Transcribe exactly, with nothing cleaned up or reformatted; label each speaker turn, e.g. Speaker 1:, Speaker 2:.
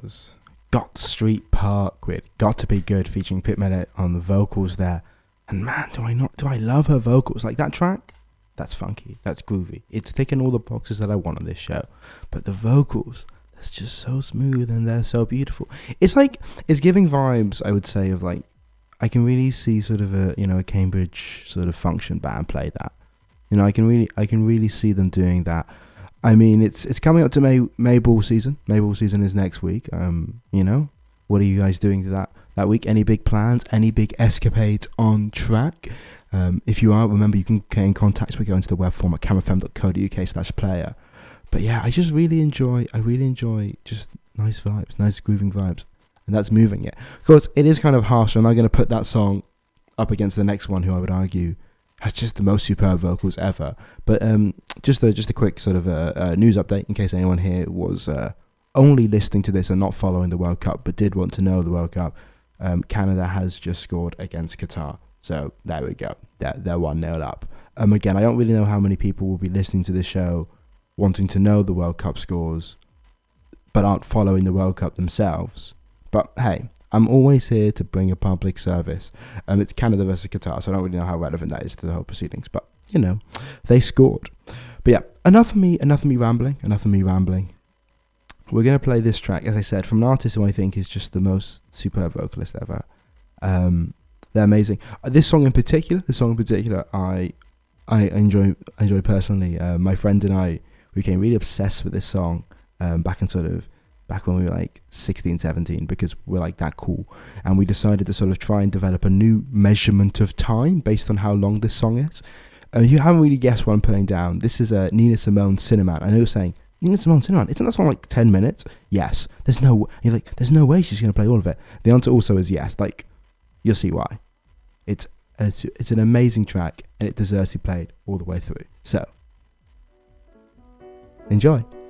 Speaker 1: was Got Street Park with Got to Be Good featuring Pip Millett on the vocals there. And man, do I not, do I love her vocals. Like that track, that's funky, that's groovy. It's ticking all the boxes that I want on this show. But the vocals, that's just so smooth and they're so beautiful. It's like, it's giving vibes, I would say, of like, I can really see sort of a, you know, a Cambridge sort of function band play that. You know, I can really, I can really see them doing that. I mean, it's it's coming up to May Mayball season. Mayball season is next week. Um, you know, what are you guys doing to that that week? Any big plans? Any big escapades on track? Um, if you are, remember you can get in contact by going to the web form at camfm.co.uk slash player. But yeah, I just really enjoy. I really enjoy just nice vibes, nice grooving vibes, and that's moving it. Of course, it is kind of harsh. I'm not going to put that song up against the next one, who I would argue has just the most superb vocals ever. But um, just a just a quick sort of uh, uh, news update in case anyone here was uh, only listening to this and not following the World Cup, but did want to know the World Cup. Um, Canada has just scored against Qatar, so there we go. They're they're one nil up. Um, again, I don't really know how many people will be listening to this show, wanting to know the World Cup scores, but aren't following the World Cup themselves. But hey, I'm always here to bring a public service. Um, it's Canada versus Qatar, so I don't really know how relevant that is to the whole proceedings. But, you know, they scored. But yeah, enough of me, enough of me rambling, enough of me rambling. We're going to play this track, as I said, from an artist who I think is just the most superb vocalist ever. Um, they're amazing. Uh, this song in particular, this song in particular, I I enjoy enjoy personally. Uh, my friend and I, we became really obsessed with this song um, back in sort of, back when we were like sixteen, seventeen, because we're like that cool. And we decided to sort of try and develop a new measurement of time based on how long this song is. Uh, you haven't really guessed what I'm putting down. This is uh, Nina Simone Cinnamon. I know you're saying, Nina Simone Cinnamon, isn't that song like ten minutes? Yes. There's no, you're like, there's no way she's going to play all of it. The answer also is yes. Like, you'll see why. It's, it's, it's an amazing track and it deserves to be played all the way through. So, enjoy.